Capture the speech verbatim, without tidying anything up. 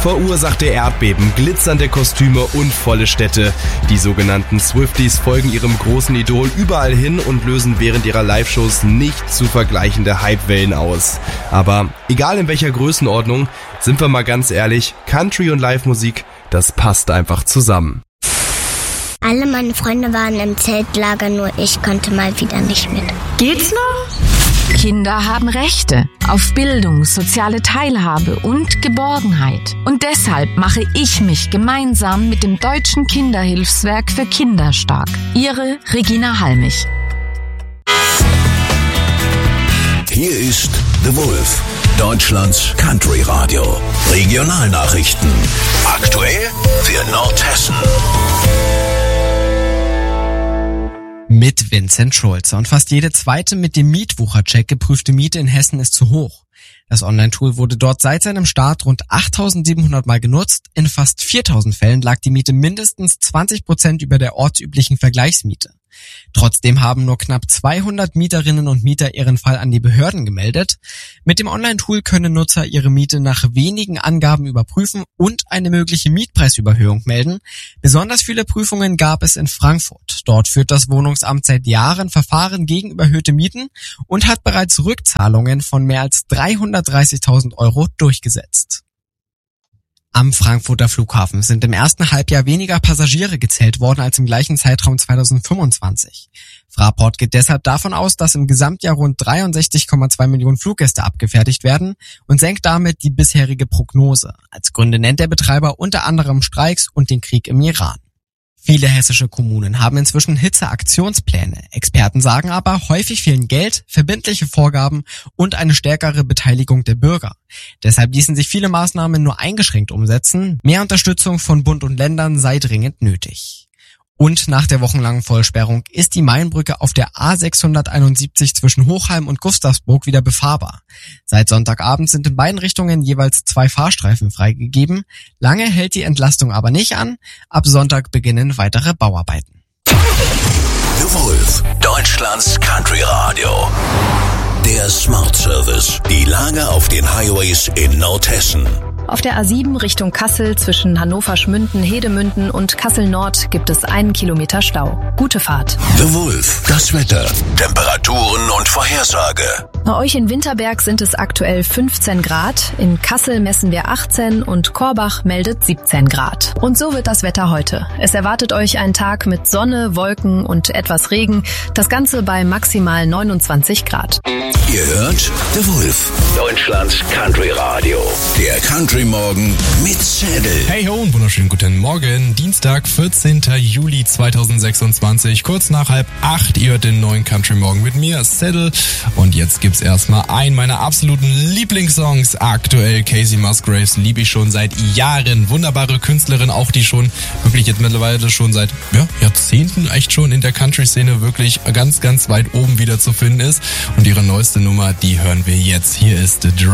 verursachte Erdbeben, glitzernde Kostüme und volle Städte. Die sogenannten Swifties folgen ihrem großen Idol überall hin und lösen während ihrer Live-Shows nicht zu vergleichende Hypewellen aus. Aber egal in welcher Größenordnung, sind wir mal ganz ehrlich, Country und Live-Musik, das passt einfach zusammen. Alle meine Freunde waren im Zeltlager, nur ich konnte mal wieder nicht mit. Geht's noch? Kinder haben Rechte auf Bildung, soziale Teilhabe und Geborgenheit. Und deshalb mache ich mich gemeinsam mit dem Deutschen Kinderhilfswerk für Kinder stark. Ihre Regina Halmich. Hier ist The Wolf, Deutschlands Country Radio. Regionalnachrichten. Aktuell für Nordhessen. Mit Vincent Schulze. Und fast jede zweite mit dem Mietwuchercheck geprüfte Miete in Hessen ist zu hoch. Das Online-Tool wurde dort seit seinem Start rund achttausendsiebenhundert Mal genutzt. In fast viertausend Fällen lag die Miete mindestens zwanzig Prozent über der ortsüblichen Vergleichsmiete. Trotzdem haben nur knapp zweihundert Mieterinnen und Mieter ihren Fall an die Behörden gemeldet. Mit dem Online-Tool können Nutzer ihre Miete nach wenigen Angaben überprüfen und eine mögliche Mietpreisüberhöhung melden. Besonders viele Prüfungen gab es in Frankfurt. Dort führt das Wohnungsamt seit Jahren Verfahren gegen überhöhte Mieten und hat bereits Rückzahlungen von mehr als dreihundertdreißigtausend Euro durchgesetzt. Am Frankfurter Flughafen sind im ersten Halbjahr weniger Passagiere gezählt worden als im gleichen Zeitraum zweitausendfünfundzwanzig. Fraport geht deshalb davon aus, dass im Gesamtjahr rund dreiundsechzig Komma zwei Millionen Fluggäste abgefertigt werden und senkt damit die bisherige Prognose. Als Gründe nennt der Betreiber unter anderem Streiks und den Krieg im Iran. Viele hessische Kommunen haben inzwischen Hitzeaktionspläne. Experten sagen aber, häufig fehlen Geld, verbindliche Vorgaben und eine stärkere Beteiligung der Bürger. Deshalb ließen sich viele Maßnahmen nur eingeschränkt umsetzen. Mehr Unterstützung von Bund und Ländern sei dringend nötig. Und nach der wochenlangen Vollsperrung ist die Mainbrücke auf der A sechshunderteinundsiebzig zwischen Hochheim und Gustavsburg wieder befahrbar. Seit Sonntagabend sind in beiden Richtungen jeweils zwei Fahrstreifen freigegeben. Lange hält die Entlastung aber nicht an. Ab Sonntag beginnen weitere Bauarbeiten. The Wolf, Deutschlands Country Radio. Der Smart Service. Die Lage auf den Highways in Nordhessen. Auf der A sieben Richtung Kassel zwischen Hannover-Schmünden, Hedemünden und Kassel-Nord gibt es einen Kilometer Stau. Gute Fahrt. The Wolf, das Wetter, Temperaturen und Vorhersage. Bei euch in Winterberg sind es aktuell fünfzehn Grad, in Kassel messen wir achtzehn und Korbach meldet siebzehn Grad. Und so wird das Wetter heute. Es erwartet euch ein Tag mit Sonne, Wolken und etwas Regen, das Ganze bei maximal neunundzwanzig Grad. Ihr hört The Wolf, Deutschlands Country Radio. Der Country Morgen mit Zedel. Hey ho und wunderschönen guten Morgen. Dienstag, vierzehnten Juli zweitausendsechsundzwanzig, kurz nach halb acht. Ihr hört den neuen Country Morgen mit mir, Zedel. Und jetzt gibt's erstmal einen meiner absoluten Lieblingssongs. Aktuell Casey Musgraves, liebe ich schon seit Jahren. Wunderbare Künstlerin, auch die schon wirklich jetzt mittlerweile schon seit ja, Jahrzehnten echt schon in der Country-Szene wirklich ganz, ganz weit oben wieder zu finden ist. Und ihre neueste Nummer, die hören wir jetzt. Hier ist The Drive.